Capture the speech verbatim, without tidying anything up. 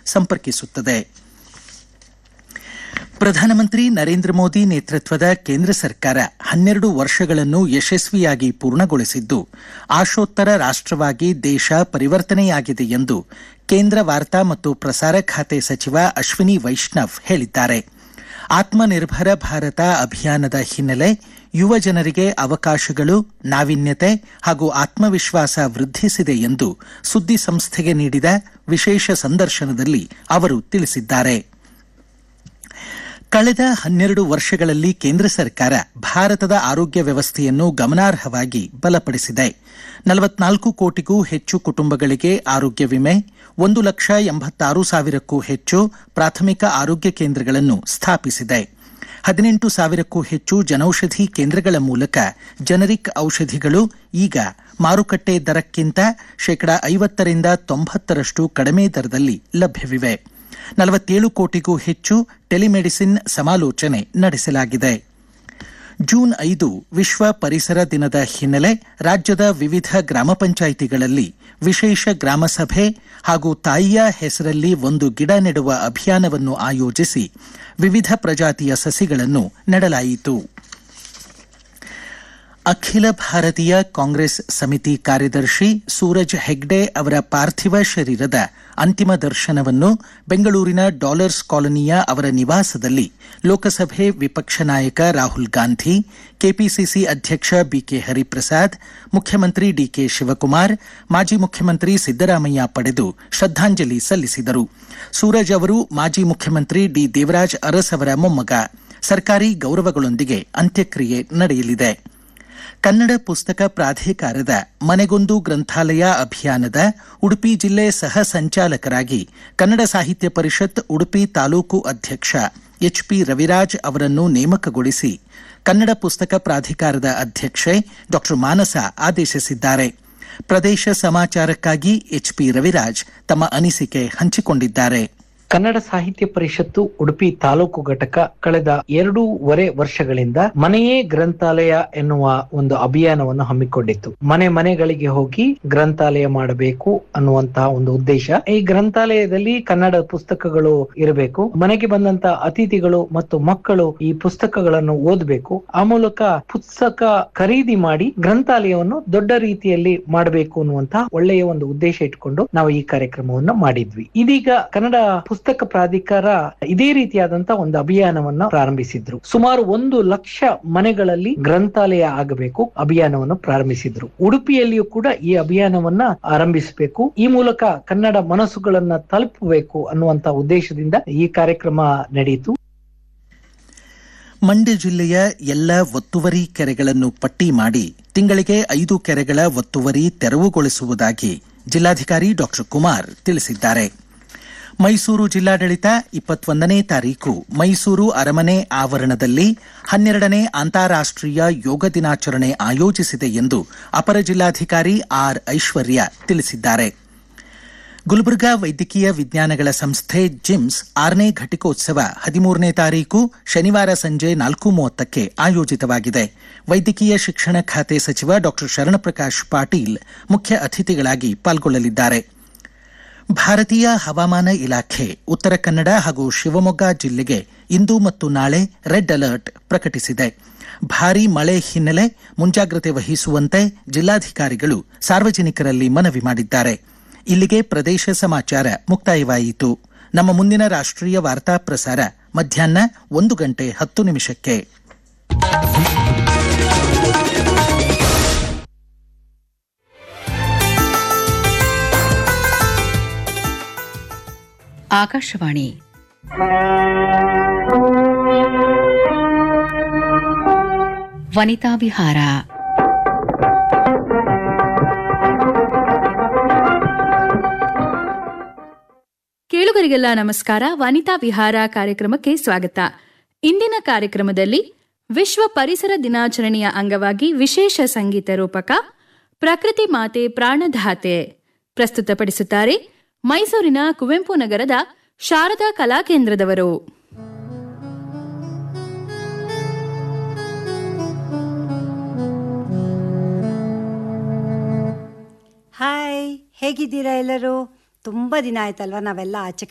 ಸಂಪರ್ಕಿಸುತ್ತದೆ. ಪ್ರಧಾನಮಂತ್ರಿ ನರೇಂದ್ರ ಮೋದಿ ನೇತೃತ್ವದ ಕೇಂದ್ರ ಸರ್ಕಾರ ಹನ್ನೆರಡು ವರ್ಷಗಳನ್ನು ಯಶಸ್ವಿಯಾಗಿ ಪೂರ್ಣಗೊಳಿಸಿದ್ದು, ಆಶೋತ್ತರ ರಾಷ್ಟವಾಗಿ ದೇಶ ಪರಿವರ್ತನೆಯಾಗಿದೆ ಎಂದು ಕೇಂದ್ರ ವಾರ್ತಾ ಮತ್ತು ಪ್ರಸಾರ ಖಾತೆ ಸಚಿವ ಅಶ್ವಿನಿ ವೈಷ್ಣವ್ ಹೇಳಿದ್ದಾರೆ. ಆತ್ಮನಿರ್ಭರ ಭಾರತ ಅಭಿಯಾನದ ಹಿನ್ನೆಲೆ ಯುವ ಜನರಿಗೆ ಅವಕಾಶಗಳು, ನಾವೀನ್ಯತೆ ಹಾಗೂ ಆತ್ಮವಿಶ್ವಾಸ ವೃದ್ಧಿಸಿದೆ ಎಂದು ಸುದ್ದಿ ಸಂಸ್ಥೆಗೆ ನೀಡಿದ ವಿಶೇಷ ಸಂದರ್ಶನದಲ್ಲಿ ಅವರು ತಿಳಿಸಿದ್ದಾರೆ. ಕಳೆದ ಹನ್ನೆರಡು ವರ್ಷಗಳಲ್ಲಿ ಕೇಂದ್ರ ಸರ್ಕಾರ ಭಾರತದ ಆರೋಗ್ಯ ವ್ಯವಸ್ಥೆಯನ್ನು ಗಮನಾರ್ಹವಾಗಿ ಬಲಪಡಿಸಿದೆ. ನಲವತ್ನಾಲ್ಕು ಕೋಟಿಗೂ ಹೆಚ್ಚು ಕುಟುಂಬಗಳಿಗೆ ಆರೋಗ್ಯ ವಿಮೆ, ಒಂದು ಲಕ್ಷ ಎಂಬತ್ತಾರು ಸಾವಿರಕ್ಕೂ ಹೆಚ್ಚು ಪ್ರಾಥಮಿಕ ಆರೋಗ್ಯ ಕೇಂದ್ರಗಳನ್ನು ಸ್ಥಾಪಿಸಿದೆ. ಹದಿನೆಂಟು ಸಾವಿರಕ್ಕೂ ಹೆಚ್ಚು ಜನೌಷಧಿ ಕೇಂದ್ರಗಳ ಮೂಲಕ ಜನರಿಕ್ ಔಷಧಿಗಳು ಈಗ ಮಾರುಕಟ್ಟೆ ದರಕ್ಕಿಂತ ಶೇಕಡಾ ಐವತ್ತರಿಂದ ತೊಂಬತ್ತರಷ್ಟು ಕಡಿಮೆ ದರದಲ್ಲಿ ಲಭ್ಯವಿವೆ. ನಲವತ್ತೇಳು ಕೋಟಿಗೂ ಹೆಚ್ಚು ಟೆಲಿಮೆಡಿಸಿನ್ ಸಮಾಲೋಚನೆ ನಡೆಸಲಾಗಿದೆ. ಜೂನ್ ಐದು ವಿಶ್ವ ಪರಿಸರ ದಿನದ ಹಿನ್ನೆಲೆ ರಾಜ್ಯದ ವಿವಿಧ ಗ್ರಾಮ ಪಂಚಾಯಿತಿಗಳಲ್ಲಿ ವಿಶೇಷ ಗ್ರಾಮ ಸಭೆ ಹಾಗೂ ತಾಯಿಯ ಹೆಸರಲ್ಲಿ ಒಂದು ಗಿಡ ನೆಡುವ ಅಭಿಯಾನವನ್ನು ಆಯೋಜಿಸಿ ವಿವಿಧ ಪ್ರಜಾತಿಯ ಸಸಿಗಳನ್ನು ನೆಡಲಾಯಿತು. ಅಖಿಲ ಭಾರತೀಯ ಕಾಂಗ್ರೆಸ್ ಸಮಿತಿ ಕಾರ್ಯದರ್ಶಿ ಸೂರಜ್ ಹೆಗ್ಡೆ ಅವರ ಪಾರ್ಥಿವ ಶರೀರದ ಅಂತಿಮ ದರ್ಶನವನ್ನು ಬೆಂಗಳೂರಿನ ಡಾಲರ್ಸ್ ಕಾಲೋನಿಯ ಅವರ ನಿವಾಸದಲ್ಲಿ ಲೋಕಸಭೆ ವಿಪಕ್ಷ ನಾಯಕ ರಾಹುಲ್ ಗಾಂಧಿ, ಕೆಪಿಸಿಸಿ ಅಧ್ಯಕ್ಷ ಬಿಕೆ ಹರಿಪ್ರಸಾದ್, ಮುಖ್ಯಮಂತ್ರಿ ಡಿಕೆ ಶಿವಕುಮಾರ್, ಮಾಜಿ ಮುಖ್ಯಮಂತ್ರಿ ಸಿದ್ದರಾಮಯ್ಯ ಪಡೆದು ಶ್ರದ್ಧಾಂಜಲಿ ಸಲ್ಲಿಸಿದರು. ಸೂರಜ್ ಅವರು ಮಾಜಿ ಮುಖ್ಯಮಂತ್ರಿ ಡಿ ದೇವರಾಜ್ ಅರಸ್ ಅವರ ಮೊಮ್ಮಗ. ಸರ್ಕಾರಿ ಗೌರವಗಳೊಂದಿಗೆ ಅಂತ್ಯಕ್ರಿಯೆ ನಡೆಯಲಿದೆ. ಕನ್ನಡ ಪುಸ್ತಕ ಪ್ರಾಧಿಕಾರದ ಮನೆಗೊಂದು ಗ್ರಂಥಾಲಯ ಅಭಿಯಾನದ ಉಡುಪಿ ಜಿಲ್ಲೆ ಸಹ ಸಂಚಾಲಕರಾಗಿ ಕನ್ನಡ ಸಾಹಿತ್ಯ ಪರಿಷತ್ ಉಡುಪಿ ತಾಲೂಕು ಅಧ್ಯಕ್ಷ ಎಚ್ಪಿ ರವಿರಾಜ್ ಅವರನ್ನು ನೇಮಕಗೊಳಿಸಿ ಕನ್ನಡ ಪುಸ್ತಕ ಪ್ರಾಧಿಕಾರದ ಅಧ್ಯಕ್ಷೆ ಡಾ ಮಾನಸ ಆದೇಶಿಸಿದ್ದಾರೆ. ಪ್ರದೇಶ ಸಮಾಚಾರಕ್ಕಾಗಿ ಎಚ್ಪಿ ರವಿರಾಜ್ ತಮ್ಮ ಅನಿಸಿಕೆ ಹಂಚಿಕೊಂಡಿದ್ದಾರೆ. ಕನ್ನಡ ಸಾಹಿತ್ಯ ಪರಿಷತ್ತು ಉಡುಪಿ ತಾಲೂಕು ಘಟಕ ಕಳೆದ ಎರಡೂವರೆ ವರ್ಷಗಳಿಂದ ಮನೆಯೇ ಗ್ರಂಥಾಲಯ ಎನ್ನುವ ಒಂದು ಅಭಿಯಾನವನ್ನು ಹಮ್ಮಿಕೊಂಡಿತ್ತು. ಮನೆ ಮನೆಗಳಿಗೆ ಹೋಗಿ ಗ್ರಂಥಾಲಯ ಮಾಡಬೇಕು ಅನ್ನುವಂತಹ ಒಂದು ಉದ್ದೇಶ. ಈ ಗ್ರಂಥಾಲಯದಲ್ಲಿ ಕನ್ನಡ ಪುಸ್ತಕಗಳು ಇರಬೇಕು. ಮನೆಗೆ ಬಂದಂತ ಅತಿಥಿಗಳು ಮತ್ತು ಮಕ್ಕಳು ಈ ಪುಸ್ತಕಗಳನ್ನು ಓದಬೇಕು. ಆ ಮೂಲಕ ಪುಸ್ತಕ ಖರೀದಿ ಮಾಡಿ ಗ್ರಂಥಾಲಯವನ್ನು ದೊಡ್ಡ ರೀತಿಯಲ್ಲಿ ಮಾಡಬೇಕು ಅನ್ನುವಂತಹ ಒಳ್ಳೆಯ ಒಂದು ಉದ್ದೇಶ ಇಟ್ಕೊಂಡು ನಾವು ಈ ಕಾರ್ಯಕ್ರಮವನ್ನು ಮಾಡಿದ್ವಿ. ಇದೀಗ ಕನ್ನಡ ಪುಸ್ತಕ ಪ್ರಾಧಿಕಾರ ಇದೇ ರೀತಿಯಾದಂತಹ ಒಂದು ಅಭಿಯಾನವನ್ನು ಪ್ರಾರಂಭಿಸಿದ್ರು. ಸುಮಾರು ಒಂದು ಲಕ್ಷ ಮನೆಗಳಲ್ಲಿ ಗ್ರಂಥಾಲಯ ಆಗಬೇಕು ಅಭಿಯಾನವನ್ನು ಪ್ರಾರಂಭಿಸಿದ್ರು. ಉಡುಪಿಯಲ್ಲಿಯೂ ಕೂಡ ಈ ಅಭಿಯಾನವನ್ನ ಆರಂಭಿಸಬೇಕು. ಈ ಮೂಲಕ ಕನ್ನಡ ಮನಸ್ಸುಗಳನ್ನ ತಲುಪಬೇಕು ಅನ್ನುವಂತಹ ಉದ್ದೇಶದಿಂದ ಈ ಕಾರ್ಯಕ್ರಮ ನಡೆಯಿತು. ಮಂಡ್ಯ ಜಿಲ್ಲೆಯ ಎಲ್ಲ ಒತ್ತುವರಿ ಕೆರೆಗಳನ್ನು ಪಟ್ಟಿ ಮಾಡಿ ತಿಂಗಳಿಗೆ ಐದು ಕೆರೆಗಳ ಒತ್ತುವರಿ ತೆರವುಗೊಳಿಸುವುದಾಗಿ ಜಿಲ್ಲಾಧಿಕಾರಿ ಡಾ ಕುಮಾರ್ ತಿಳಿಸಿದ್ದಾರೆ. ಮೈಸೂರು ಜಿಲ್ಲಾಡಳಿತ ಇಪ್ಪತ್ತೊಂದನೇ ತಾರೀಕು ಮೈಸೂರು ಅರಮನೆ ಆವರಣದಲ್ಲಿ ಹನ್ನೆರಡನೇ ಅಂತಾರಾಷ್ಟೀಯ ಯೋಗ ದಿನಾಚರಣೆ ಆಯೋಜಿಸಿದೆ ಎಂದು ಅಪರ ಜಿಲ್ಲಾಧಿಕಾರಿ ಆರ್ ಐಶ್ವರ್ಯ ತಿಳಿಸಿದ್ದಾರೆ. ಗುಲ್ಬರ್ಗಾ ವೈದ್ಯಕೀಯ ವಿಜ್ಞಾನಗಳ ಸಂಸ್ಥೆ ಜಿಮ್ಸ್ ಆರನೇ ಘಟಿಕೋತ್ಸವ ಹದಿಮೂರನೇ ತಾರೀಕು ಶನಿವಾರ ಸಂಜೆ ನಾಲ್ಕು ಮೂವತ್ತಕ್ಕೆ ಆಯೋಜಿತವಾಗಿದೆ. ವೈದ್ಯಕೀಯ ಶಿಕ್ಷಣ ಖಾತೆ ಸಚಿವ ಡಾ ಶರಣಪ್ರಕಾಶ್ ಪಾಟೀಲ್ ಮುಖ್ಯ ಅತಿಥಿಗಳಾಗಿ ಪಾಲ್ಗೊಳ್ಳಲಿದ್ದಾರೆ. ಭಾರತೀಯ ಹವಾಮಾನ ಇಲಾಖೆ ಉತ್ತರ ಕನ್ನಡ ಹಾಗೂ ಶಿವಮೊಗ್ಗ ಜಿಲ್ಲೆಗೆ ಇಂದು ಮತ್ತು ನಾಳೆ ರೆಡ್ ಅಲರ್ಟ್ ಪ್ರಕಟಿಸಿದೆ. ಭಾರೀ ಮಳೆ ಹಿನ್ನೆಲೆ ಮುಂಜಾಗ್ರತೆ ವಹಿಸುವಂತೆ ಜಿಲ್ಲಾಧಿಕಾರಿಗಳು ಸಾರ್ವಜನಿಕರಲ್ಲಿ ಮನವಿ ಮಾಡಿದ್ದಾರೆ. ಇಲ್ಲಿಗೆ ಪ್ರದೇಶ ಸಮಾಚಾರ ಮುಕ್ತಾಯವಾಯಿತು. ನಮ್ಮ ಮುಂದಿನ ರಾಷ್ಟ್ರೀಯ ವಾರ್ತಾ ಪ್ರಸಾರ ಮಧ್ಯಾಹ್ನ ಒಂದು ಗಂಟೆ ಹತ್ತು ನಿಮಿಷಕ್ಕೆ. ಆಕಾಶವಾಣಿ ವನಿತಾ ವಿಹಾರ. ಕೇಳುಗರಿಗೆಲ್ಲ ನಮಸ್ಕಾರ. ವನಿತಾ ವಿಹಾರ ಕಾರ್ಯಕ್ರಮಕ್ಕೆ ಸ್ವಾಗತ. ಇಂದಿನ ಕಾರ್ಯಕ್ರಮದಲ್ಲಿ ವಿಶ್ವ ಪರಿಸರ ದಿನಾಚರಣೆಯ ಅಂಗವಾಗಿ ವಿಶೇಷ ಸಂಗೀತ ರೂಪಕ ಪ್ರಕೃತಿ ಮಾತೆ ಪ್ರಾಣಧಾತೆ ಪ್ರಸ್ತುತಪಡಿಸುತ್ತಾರೆ ಮೈಸೂರಿನ ಕುವೆಂಪು ನಗರದ ಶಾರದಾ ಕಲಾಕೇಂದ್ರದವರು. ಹಾಯ್, ಹೇಗಿದ್ದೀರಾ ಎಲ್ಲರೂ? ತುಂಬ ದಿನ ಆಯ್ತಲ್ವಾ ನಾವೆಲ್ಲ ಆಚೆ